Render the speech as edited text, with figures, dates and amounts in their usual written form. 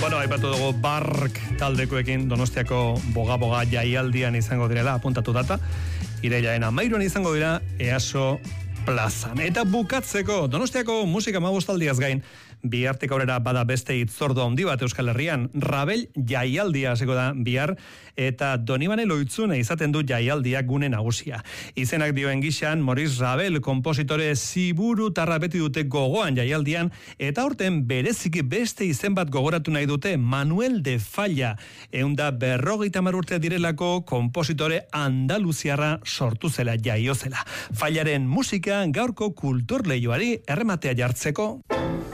Bueno, aipatu dugu Bark taldekoekin Donostiako boga jaialdian izango direla, apuntatu data. Irailaren 13 izango dira EASO plazan. Eta bukatzeko Donostiako musika magustaldiaz gain, bihartik aurrera bada beste hitzordu handi bat Euskal Herrian. Rabel jaialdia hasiko da bihar, eta Donibane Loitzune izaten du jaialdiak gune nagusia. Izenak dioen gixan, Maurice Ravel konpositore ziburutarra beti dute gogoan jaialdian, eta aurten bereziki beste izen bat gogoratu nahi dute, Manuel de Falla. 150 urte direlako konpositore andaluziarra sortu zela, jaio zela. Fallaren musika gaurko kulturleioari errematea jartzeko.